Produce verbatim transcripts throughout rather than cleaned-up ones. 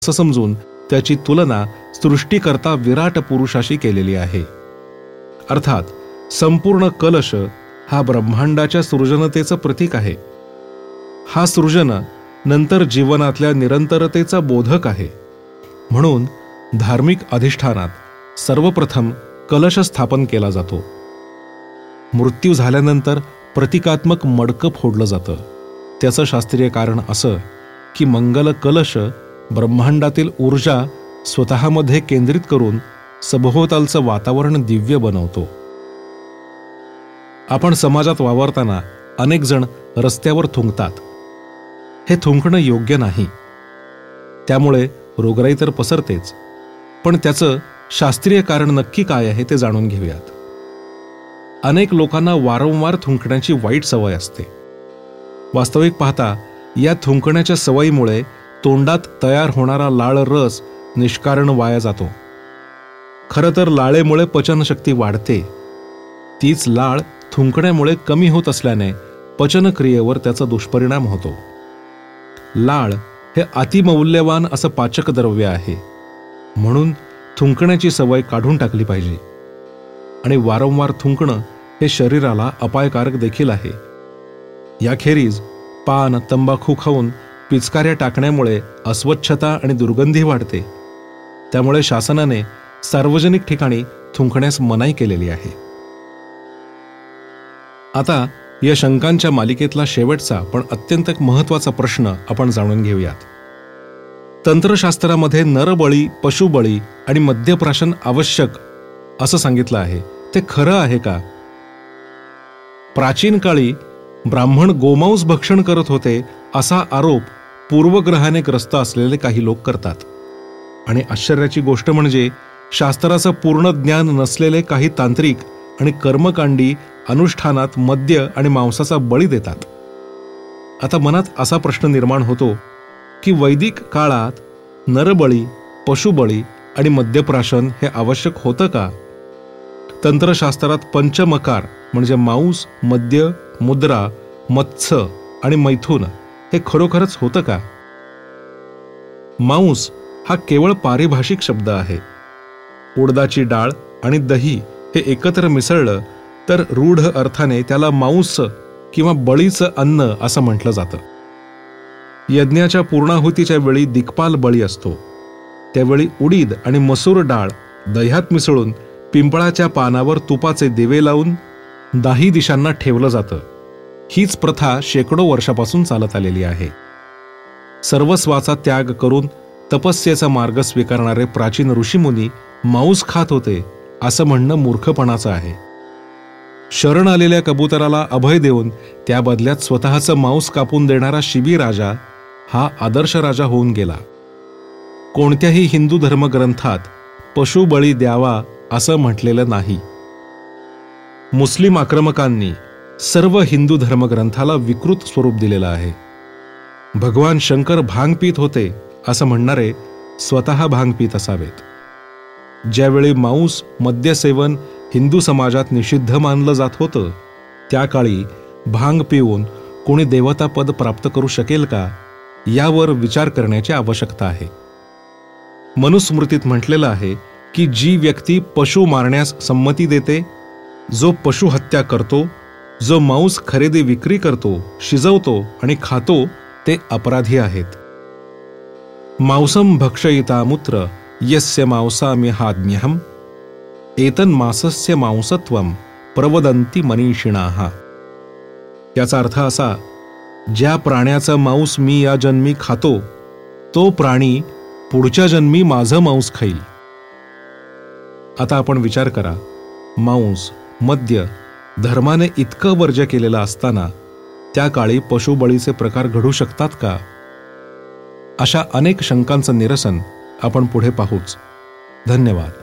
असं समजून त्याची तुलना सृष्टीकर्ता विराट पुरुषाशी केलेली आहे. अर्थात संपूर्ण कलश हा ब्रह्मांडाच्या सृजनतेचं प्रतीक आहे. हा सृजन नंतर जीवनातल्या निरंतरतेचा बोधक आहे. म्हणून धार्मिक अधिष्ठानात सर्वप्रथम कलश स्थापन केला जातो. मृत्यू झाल्यानंतर प्रतिकात्मक मडकं फोडलं जातं. त्याचं शास्त्रीय कारण असं की मंगल कलश ब्रह्मांडातील ऊर्जा स्वतःमध्ये केंद्रित करून सभोवतालचं वातावरण दिव्य बनवतो. आपण समाजात वावरताना अनेक जण रस्त्यावर थुंकतात. हे थुंकणं योग्य नाही. त्यामुळे रोगराई तर पसरतेच, पण त्याचं शास्त्रीय कारण नक्की काय आहे ते जाणून घेऊयात. अनेक लोकांना वारंवार थुंकण्याची वाईट सवय असते. वास्तविक पाहता या थुंकण्याच्या सवयीमुळे तोंडात तयार होणारा लाळ रस निष्कारण वाया जातो. खरं तर लाळेमुळे पचनशक्ती वाढते. तीच लाळ थुंकण्यामुळे कमी होत असल्याने पचनक्रियेवर त्याचा दुष्परिणाम होतो. लाळ हे अतिमौल्यवान असं पाचक द्रव्य आहे. म्हणून थुंकण्याची सवय काढून टाकली पाहिजे. आणि वारंवार थुंकणं हे शरीराला अपायकारक देखील आहे. याखेरीज पान तंबाखू खाऊन पिचकाऱ्या टाकण्यामुळे अस्वच्छता आणि दुर्गंधी वाढते. त्यामुळे शासनाने सार्वजनिक ठिकाणी थुंकण्यास मनाई केलेली आहे. आता या शंकांच्या मालिकेतला शेवटचा पण अत्यंत महत्वाचा प्रश्न आपण जाणून घेऊयात. तंत्रशास्त्रामध्ये नरबळी, पशुबळी आणि मद्यप्राशन आवश्यक असं सांगितलं आहे. ते खरं आहे का? प्राचीन काळी ब्राह्मण गोमांस भक्षण करत होते असा आरोप पूर्वग्रहाने ग्रस्त असलेले काही लोक करतात. आणि आश्चर्याची गोष्ट म्हणजे शास्त्राचं पूर्ण ज्ञान नसलेले काही तांत्रिक आणि कर्मकांडी अनुष्ठानात मद्य आणि मांसाचा बळी देतात. आता मनात असा प्रश्न निर्माण होतो की वैदिक काळात नरबळी, पशुबळी आणि मद्यप्राशन हे आवश्यक होतं का? तंत्रशास्त्रात पंचमकार म्हणजे मांस, मद्य, मुद्रा, मत्स्य आणि मैथुन हे खरोखरच होतं का? मांस हा केवळ पारिभाषिक शब्द आहे. उडदाची डाळ आणि दही हे एकत्र मिसळलं तर रूढ अर्थाने त्याला मांस किंवा बळीचं अन्न असं म्हटलं जातं. यज्ञाच्या पूर्णाहुतीच्या वेळी दिक्पाल बळी असतो. त्यावेळी उडीद आणि मसूर डाळ दह्यात मिसळून पिंपळाच्या पानावर तुपाचे दिवे लावून दाही दिशांना ठेवलं जातं. हीच प्रथा शेकडो वर्षापासून चालत आलेली आहे. सर्वस्वाचा त्याग करून तपस्येचा मार्ग स्वीकारणारे प्राचीन ऋषीमुनी मांस खात होते असं म्हणणं मूर्खपणाचं आहे. शरण आलेल्या कबुतराला अभय देऊन त्या बदल्यात स्वतःचं मांस कापून देणारा शिबी राजा हा आदर्श राजा होऊन गेला. कोणत्याही हिंदू धर्मग्रंथात पशुबळी द्यावा असं म्हटलेलं नाही. मुस्लिम आक्रमकांनी सर्व हिंदू धर्मग्रंथाला विकृत स्वरूप दिलेलं आहे. भगवान शंकर भांग पीत होते असं म्हणणारे स्वतः भांग पीत असावेत. ज्यावेळी मांस, मद्यसेवन हिंदू समाजात निषिद्ध मानलं जात होतं त्या काळी भांग पिऊन कोणी देवतापद प्राप्त करू शकेल का यावर विचार करण्याची आवश्यकता आहे. मनुस्मृतीत म्हटलेलं आहे की जी व्यक्ती पशु मारण्यास संमती देते, जो पशु हत्या करतो, जो मांस खरेदी विक्री करतो, शिजवतो आणि खातो ते अपराधी आहेत. मांसम भक्षयिता मूत्र यस्य मांसामिहाज्ञहम् एतन्मासस्य मांसत्वम प्रवदन्ति मनीषिणाः. याचा अर्थ असा, ज्या प्राण्याचं मांस मी या जन्मी खातो तो प्राणी पुढच्या जन्मी माझं मांस खाईल. आता आपण विचार करा, मांस, मद्य धर्माने इतकं वर्ज्य केलेलं असताना त्या काळी पशुबळीचे प्रकार घडू शकतात का? अशा अनेक शंकांचं निरसन आपण पुढे पाहूच. धन्यवाद.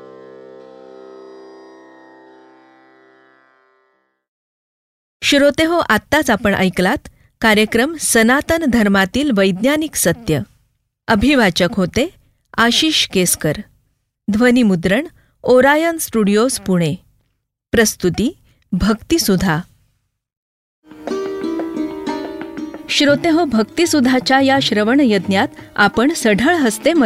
श्रोते हो, आत्ताच आपण ऐकलात कार्यक्रम सनातन धर्मातील वैज्ञानिक सत्य. अभिवाचक होते आशिष केसकर. ध्वनिमुद्रण ओरायन स्टुडिओज पुणे. प्रस्तुती भक्तिसुधा. श्रोते हो, भक्तिसुधाच्या या श्रवण यज्ञात आपण सढळ हस्ते